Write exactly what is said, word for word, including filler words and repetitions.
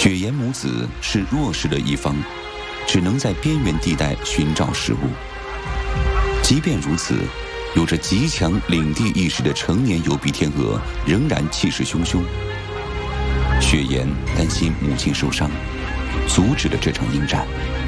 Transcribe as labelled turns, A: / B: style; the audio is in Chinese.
A: 雪岩母子是弱势的一方，只能在边缘地带寻找食物。即便如此，有着极强领地意识的成年疣鼻天鹅仍然气势汹汹。雪岩担心母亲受伤，阻止了这场应战。